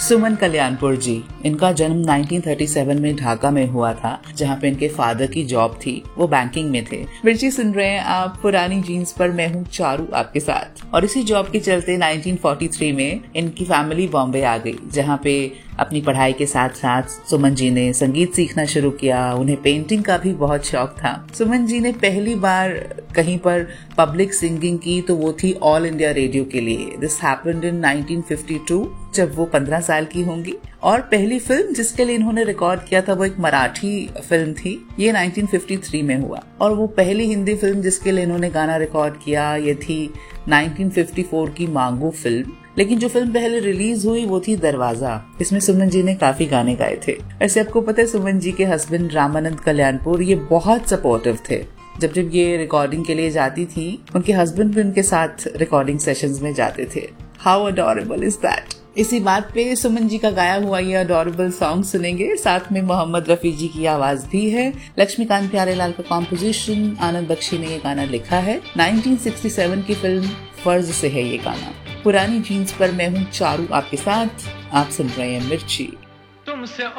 सुमन कल्याणपुर जी, इनका जन्म 1937 में ढाका में हुआ था, जहाँ पे इनके फादर की जॉब थी, वो बैंकिंग में थे। मिर्ची सुन रहे हैं आप पुरानी जीन्स पर, मैं हूँ चारू आपके साथ। और इसी जॉब के चलते 1943 में इनकी फैमिली बॉम्बे आ गई, जहाँ पे अपनी पढ़ाई के साथ साथ सुमन जी ने संगीत सीखना शुरू किया। उन्हें पेंटिंग का भी बहुत शौक था। सुमन जी ने पहली बार कहीं पर पब्लिक सिंगिंग की तो वो थी ऑल इंडिया रेडियो के लिए। दिस हैपेंड इन 1952, जब वो 15 साल की होंगी। और पहली फिल्म जिसके लिए इन्होंने रिकॉर्ड किया था वो एक मराठी फिल्म थी, ये 1953 में हुआ। और वो पहली हिंदी फिल्म जिसके लिए इन्होंने गाना रिकॉर्ड किया ये थी 1954 की मांगो फिल्म। लेकिन जो फिल्म पहले रिलीज हुई वो थी दरवाजा। इसमें सुमन जी ने काफी गाने गाए थे। वैसे आपको पता है सुमन जी के हस्बैंड रामानंद कल्याणपुर ये बहुत सपोर्टिव थे। जब जब ये रिकॉर्डिंग के लिए जाती थी, उनके हस्बैंड भी उनके साथ रिकॉर्डिंग सेशंस में जाते थे। How adorable is that. इसी बात पे सुमन जी का गाया हुआ ये अडोरेबल सॉन्ग सुनेंगे। साथ में मोहम्मद रफी जी की आवाज भी है। लक्ष्मीकांत प्यारेलाल का कॉम्पोजिशन, आनंद बख्शी ने ये गाना लिखा है। 1967 की फिल्म फर्ज से है ये गाना। पुरानी जीन्स पर मैं हूँ चारू आपके साथ, आप सुन रहे हैं मिर्ची। तुमसे